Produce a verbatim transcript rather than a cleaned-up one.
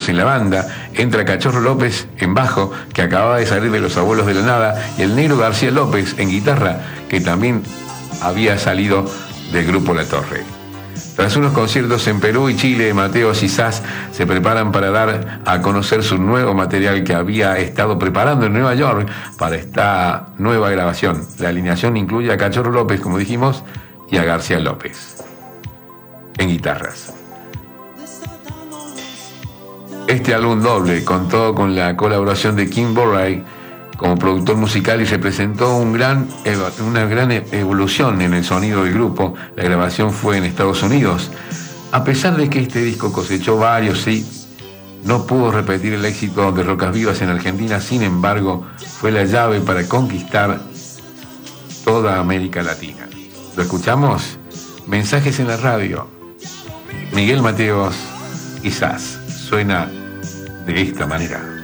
en la banda, entra Cachorro López en bajo, que acababa de salir de Los Abuelos de la Nada, y el Negro García López en guitarra, que también había salido del grupo La Torre. Tras unos conciertos en Perú y Chile, Mateo y Saz se preparan para dar a conocer su nuevo material que había estado preparando en Nueva York para esta nueva grabación. La alineación incluye a Cachorro López, como dijimos, y a García López en guitarras. Este álbum doble contó con la colaboración de Kim Borray como productor musical y representó un gran, una gran evolución en el sonido del grupo. La grabación fue en Estados Unidos. A pesar de que este disco cosechó varios sí, no pudo repetir el éxito de Rocas Vivas en Argentina. Sin embargo, fue la llave para conquistar toda América Latina. ¿Lo escuchamos? Mensajes en la radio. Miguel Mateos y Saz. Suena de esta manera.